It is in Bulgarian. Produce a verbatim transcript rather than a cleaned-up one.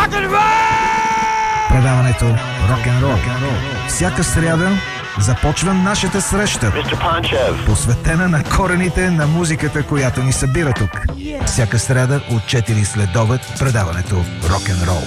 Предаването рок-н-рол. Всяка сряда започва нашата среща, посветена на корените на музиката, която ни събира тук. Всяка сряда от четири след обед предаването рок-н-рол.